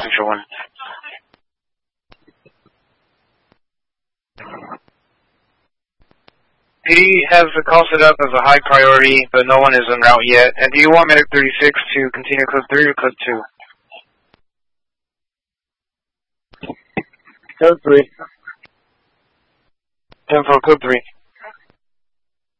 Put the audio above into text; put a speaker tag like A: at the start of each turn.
A: Central 1. He has the call set up as a high priority, but no one is en route yet. And do you want Medic 36 to continue Code 3 or Code 2?
B: Code 3.
A: 10-4, Code 3.